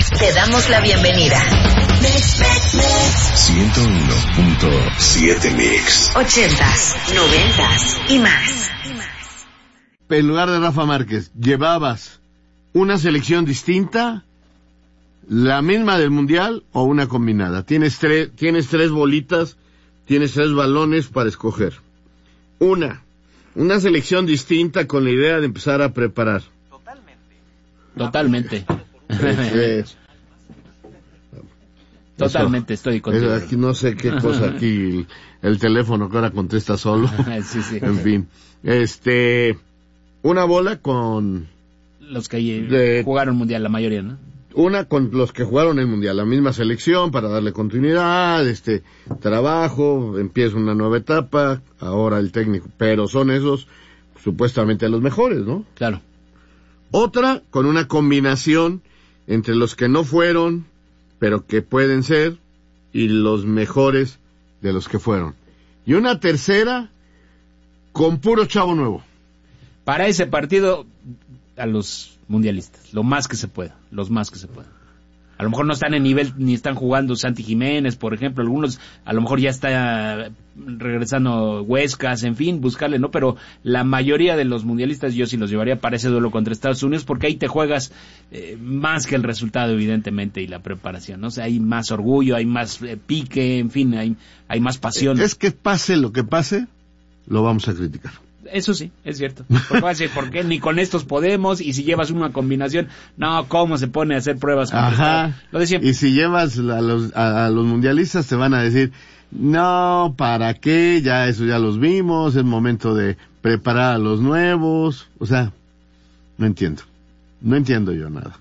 Te damos la bienvenida. 101.7 Mix. 80s, 90s y más. En lugar de Rafa Márquez, ¿llevabas una selección distinta, la misma del Mundial o una combinada? Tienes tres bolitas, tienes 3 balones para escoger. Una selección distinta con la idea de empezar a preparar. Totalmente. Totalmente, estoy contigo. Aquí no sé qué cosa aquí, el teléfono que ahora contesta solo. Sí. En fin. Una bola con los que jugaron Mundial, la mayoría, ¿no? Una con los que jugaron el Mundial, la misma selección para darle continuidad, trabajo, empieza una nueva etapa, ahora el técnico, pero son esos supuestamente los mejores, ¿no? Claro. Otra con una combinación entre los que no fueron, pero que pueden ser, y los mejores de los que fueron. Y una tercera con puro chavo nuevo. Para ese partido, a los mundialistas, los más que se pueda. A lo mejor no están en nivel, ni están jugando Santi Jiménez, por ejemplo, algunos, a lo mejor ya está regresando Huescas, en fin, buscarle, ¿no? Pero la mayoría de los mundialistas yo sí los llevaría para ese duelo contra Estados Unidos, porque ahí te juegas más que el resultado, evidentemente, y la preparación, ¿no? O sea, hay más orgullo, hay más pique, en fin, hay más pasión. Es que pase lo que pase, lo vamos a criticar. Eso sí, es cierto. Porque va a decir, ¿por qué ni con estos podemos? Y si llevas una combinación, no, ¿cómo se pone a hacer pruebas? Ajá. Lo de siempre. Y si llevas a los mundialistas, te van a decir, no, ¿para qué? Ya eso ya los vimos, es momento de preparar a los nuevos. O sea, no entiendo yo nada.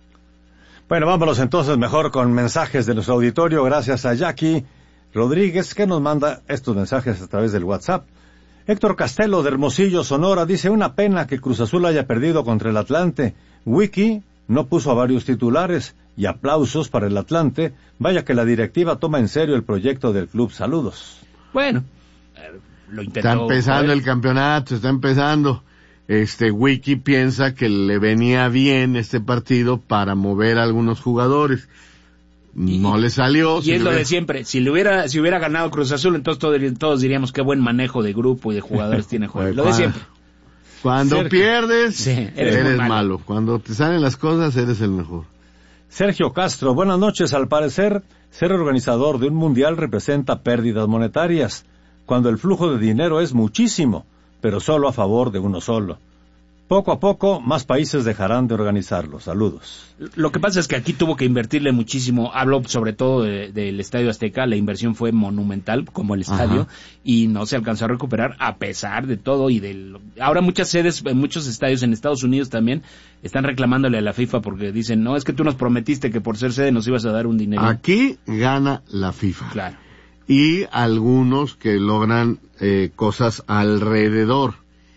Bueno, vámonos entonces mejor con mensajes de nuestro auditorio, gracias a Jackie Rodríguez, que nos manda estos mensajes a través del WhatsApp. Héctor Castelo de Hermosillo, Sonora, dice: una pena que Cruz Azul haya perdido contra el Atlante. Wiki no puso a varios titulares, y aplausos para el Atlante. Vaya que la directiva toma en serio el proyecto del club. Saludos. Bueno, lo intentó. Está empezando el campeonato, está empezando. Wiki piensa que le venía bien este partido para mover a algunos jugadores. No le salió. Y es lo de siempre. Si hubiera ganado Cruz Azul, entonces todos diríamos qué buen manejo de grupo y de jugadores tiene Juárez. Lo de siempre. Cuando Sergio. Pierdes, sí, eres malo. Cuando te salen las cosas, eres el mejor. Sergio Castro, buenas noches. Al parecer, ser organizador de un mundial representa pérdidas monetarias, cuando el flujo de dinero es muchísimo, pero solo a favor de uno solo. Poco a poco, más países dejarán de organizarlo. Saludos. Lo que pasa es que aquí tuvo que invertirle muchísimo. Hablo sobre todo del Estadio Azteca. La inversión fue monumental, como el estadio, y no se alcanzó a recuperar a pesar de todo. Ahora muchas sedes, muchos estadios en Estados Unidos también están reclamándole a la FIFA porque dicen, no, es que tú nos prometiste que por ser sede nos ibas a dar un dinero. Aquí gana la FIFA. Claro. Y algunos que logran cosas alrededor.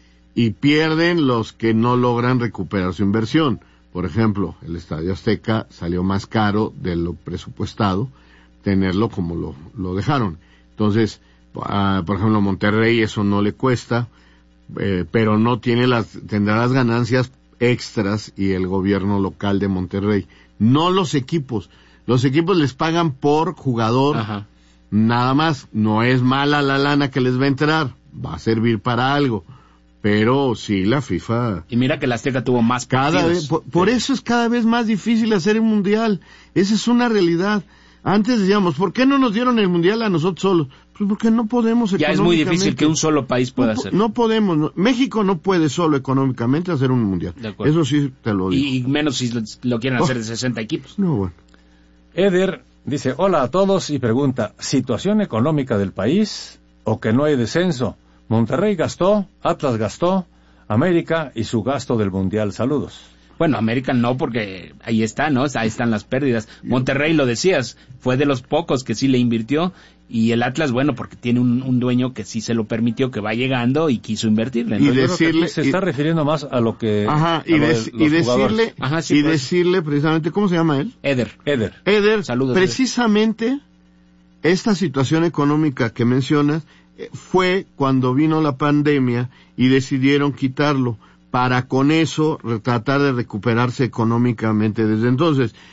Y pierden los que no logran recuperar su inversión. Por ejemplo, el Estadio Azteca salió más caro de lo presupuestado tenerlo como lo dejaron. Entonces, por ejemplo, Monterrey eso no le cuesta, pero no tendrá las ganancias extras y el gobierno local de Monterrey. No los equipos. Los equipos les pagan por jugador. Ajá. Nada más. No es mala la lana que les va a entrar. Va a servir para algo. Pero sí, la FIFA... Y mira que la Azteca tuvo más partidos. Por eso es cada vez más difícil hacer el Mundial. Esa es una realidad. Antes decíamos, ¿por qué no nos dieron el Mundial a nosotros solos? Pues porque no podemos ya es muy difícil que un solo país pueda hacerlo. No podemos. No. México no puede solo económicamente hacer un Mundial. Eso sí te lo digo. Y menos si lo quieren hacer de 60 equipos. No, bueno. Eder dice, hola a todos, y pregunta, ¿situación económica del país o que no hay descenso? Monterrey gastó, Atlas gastó, América y su gasto del Mundial. Saludos. Bueno, América no, porque ahí está, ¿no? Ahí están las pérdidas. Monterrey, lo decías, fue de los pocos que sí le invirtió, y el Atlas, bueno, porque tiene un dueño que sí se lo permitió, que va llegando y quiso invertirle, ¿no? Y decirle, se está refiriendo más a lo que... decirle precisamente, ¿cómo se llama él? Eder. Saludos. Precisamente, esta situación económica que mencionas, fue cuando vino la pandemia y decidieron quitarlo para con eso tratar de recuperarse económicamente desde entonces.